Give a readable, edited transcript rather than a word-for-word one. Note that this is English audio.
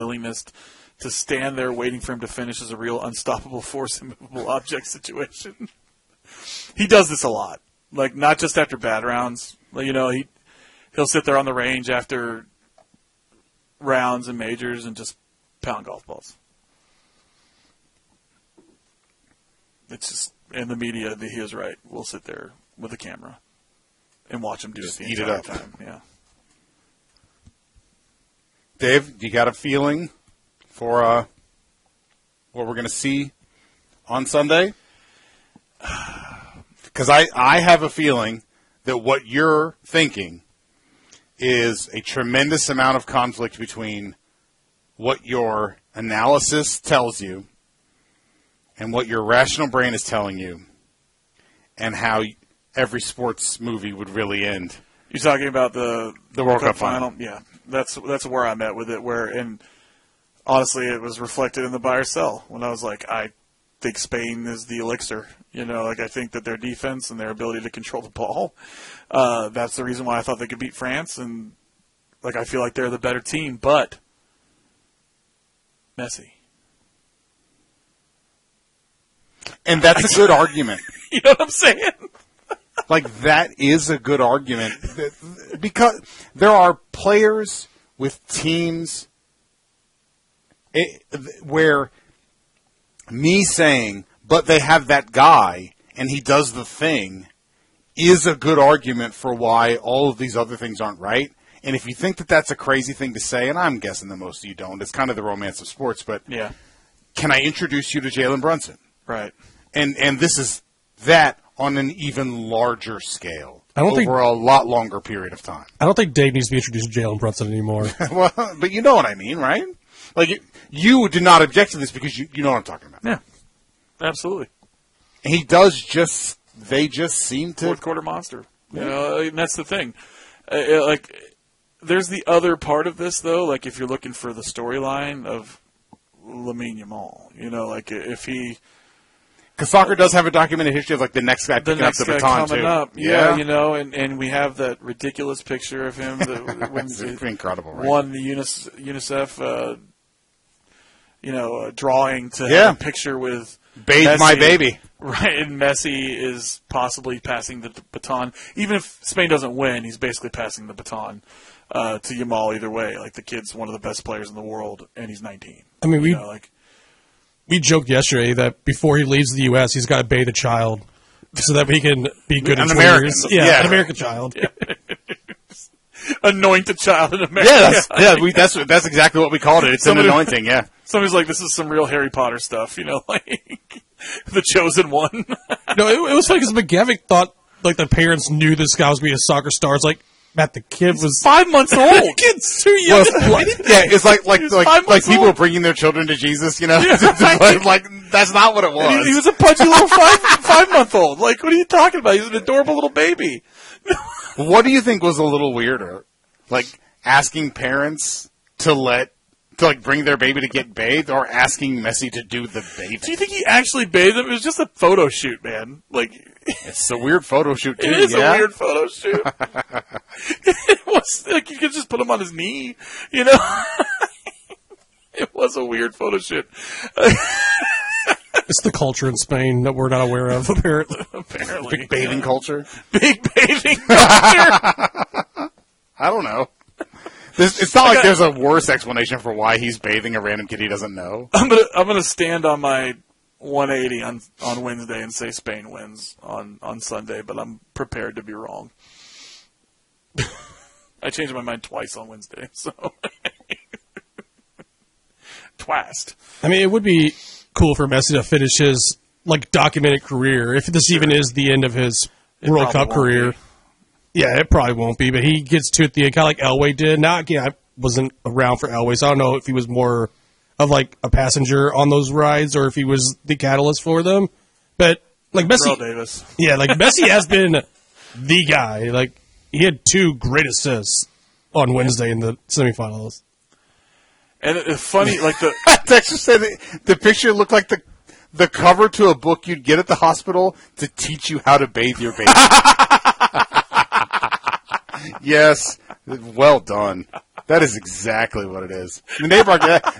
willingness to stand there waiting for him to finish is a real unstoppable force and movable object situation. He does this a lot. Like, not just after bad rounds. You know, he'll sit there on the range after rounds and majors and just pound golf balls. It's just, in the media, he is right. We'll sit there with a camera and watch him do it the entire time. Yeah. Dave, you got a feeling for what we're going to see on Sunday? Because I have a feeling that what you're thinking is a tremendous amount of conflict between what your analysis tells you and what your rational brain is telling you and how every sports movie would really end. You're talking about the World Cup final? Yeah, that's where I'm at with it. And honestly, it was reflected in the buy or sell when I was like, I think Spain is the elixir. You know, like I think that their defense and their ability to control the ball, that's the reason why I thought they could beat France. And like I feel like they're the better team, but Messi. And that's a good argument. You know what I'm saying? Like, that is a good argument. Because there are players with teams where me saying, but they have that guy and he does the thing, is a good argument for why all of these other things aren't right. And if you think that that's a crazy thing to say, and I'm guessing that most of you don't, it's kind of the romance of sports, but yeah. Can I introduce you to Jalen Brunson? Right. And this is that on an even larger scale over a lot longer period of time. I don't think Dave needs to be introduced to Jalen Brunson anymore. Well, but you know what I mean, right? Like, you did not object to this because you know what I'm talking about. Yeah, absolutely. He does they just seem to. Fourth quarter monster. You know, and that's the thing. Like, there's the other part of this, though. Like, if you're looking for the storyline of Lamine Yamal, you know, like if he. Because soccer does have a documented history of, like, the next guy picking up the baton, coming too. Up. Yeah, you know, and we have that ridiculous picture of him that it's incredible, right? Won the UNICEF, drawing to have a picture with Bathe Messi, my baby. Right, and Messi is possibly passing the baton. Even if Spain doesn't win, he's basically passing the baton to Yamal either way. Like, the kid's one of the best players in the world, and he's 19. I mean, we joked yesterday that before he leaves the U.S., he's got to bathe a child so that he can be good in 20 years. Yeah, an American child. Anoint a child in America. That's exactly what we called it. It's an anointing, yeah. Somebody's like, this is some real Harry Potter stuff, you know, like the chosen one. No, it was funny because McGavick thought, like, the parents knew this guy was going to be a soccer star. It's like, Matt, the kid was 5 months old. The kid's too young. It's like people bringing their children to Jesus, you know? Like, that's not what it was. He was a pudgy little 5-month-old. Like, what are you talking about? He's an adorable little baby. What do you think was a little weirder? Like, asking parents to bring their baby to get bathed, or asking Messi to do the bathing? Do you think he actually bathed him? It was just a photo shoot, man. Like, it's a weird photo shoot, too. It is a weird photo shoot. It was like you could just put him on his knee, you know? It was a weird photo shoot. It's the culture in Spain that we're not aware of, apparently. Big bathing culture? Big bathing culture? I don't know. It's not like there's a worse explanation for why he's bathing a random kid he doesn't know. I'm gonna stand on my 180 on Wednesday and say Spain wins on Sunday, but I'm prepared to be wrong. I changed my mind twice on Wednesday, so twast. I mean, it would be cool for Messi to finish his documented career, if this even is the end of his World Cup career. Yeah, it probably won't be, but he gets to it the end, kind of like Elway did. Now, again, I wasn't around for Elway, so I don't know if he was more of like a passenger on those rides or if he was the catalyst for them. But like Messi, Terrell Davis. Yeah, like Messi has been the guy. Like, he had 2 great assists on Wednesday in the semifinals. And it's funny, like Dexter said the picture looked like the cover to a book you'd get at the hospital to teach you how to bathe your baby. Yes, well done. That is exactly what it is. The neighbor